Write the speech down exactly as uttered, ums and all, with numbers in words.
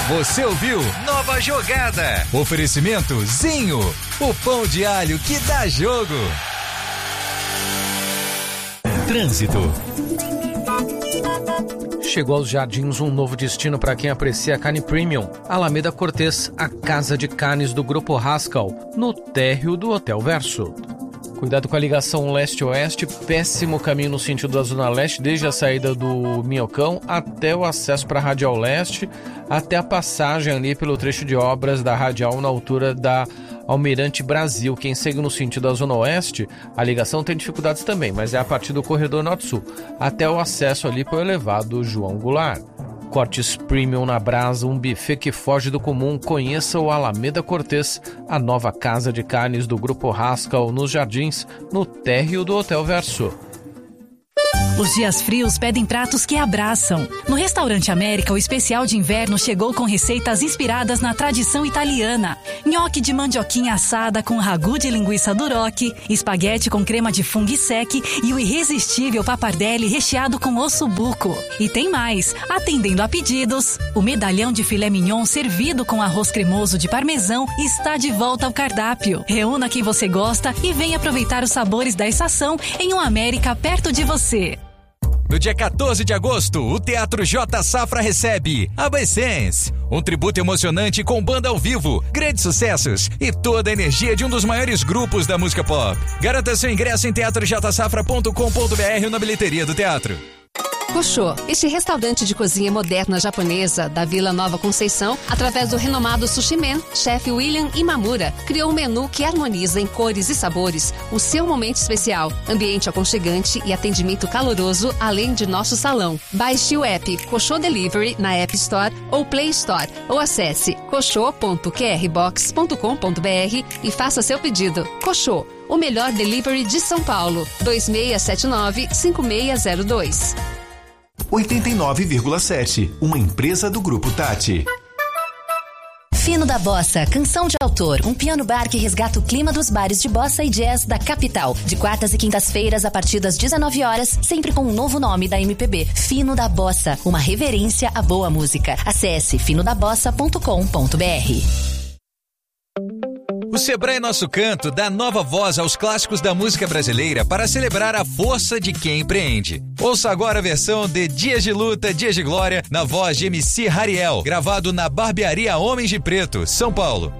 Você ouviu Nova Jogada. Oferecimento Zinho, o pão de alho que dá jogo. Trânsito. Chegou aos Jardins um novo destino para quem aprecia a carne premium. Alameda Cortês, a casa de carnes do Grupo Haskell, no térreo do Hotel Verso. Cuidado com a ligação leste-oeste, péssimo caminho no sentido da Zona Leste, desde a saída do Minhocão até o acesso para a Radial Leste, até a passagem ali pelo trecho de obras da Radial na altura da Almirante Brasil. Quem segue no sentido da Zona Oeste, a ligação tem dificuldades também, mas é a partir do corredor Norte-Sul, até o acesso ali para o elevado João Goulart. Cortes Premium na Brasa, um buffet que foge do comum. Conheça o Alameda Cortês, a nova casa de carnes do Grupo Haskell, nos Jardins, no térreo do Hotel Verso. Os dias frios pedem pratos que abraçam. No Restaurante América, o especial de inverno chegou com receitas inspiradas na tradição italiana. Nhoque de mandioquinha assada com ragu de linguiça duroc, espaguete com crema de fungo sec e o irresistível pappardelle recheado com ossobuco. E tem mais, atendendo a pedidos, o medalhão de filé mignon servido com arroz cremoso de parmesão está de volta ao cardápio. Reúna quem você gosta e venha aproveitar os sabores da estação em um América perto de você. No dia quatorze de agosto, o Teatro J Safra recebe Abessence, um tributo emocionante com banda ao vivo, grandes sucessos e toda a energia de um dos maiores grupos da música pop. Garanta seu ingresso em teatro j safra ponto com ponto b r ou na bilheteria do teatro. Koshô, este restaurante de cozinha moderna japonesa da Vila Nova Conceição, através do renomado Sushi Man, chefe William Imamura, criou um menu que harmoniza em cores e sabores o seu momento especial, ambiente aconchegante e atendimento caloroso, além de nosso salão. Baixe o app Koshô Delivery na App Store ou Play Store, ou acesse koshô ponto q r box ponto com ponto b r e faça seu pedido. Koshô, o melhor delivery de São Paulo. dois seis sete nove, cinco seis zero dois. oitenta e nove vírgula sete, uma empresa do Grupo Tati. Fino da Bossa, canção de autor, um piano bar que resgata o clima dos bares de bossa e jazz da capital. De quartas e quintas-feiras a partir das dezenove horas, sempre com um novo nome da M P B. Fino da Bossa, uma reverência à boa música. Acesse fino da bossa ponto com ponto b r. O Sebrae Nosso Canto dá nova voz aos clássicos da música brasileira para celebrar a força de quem empreende. Ouça agora a versão de Dias de Luta, Dias de Glória, na voz de M C Hariel, gravado na Barbearia Homens de Preto, São Paulo.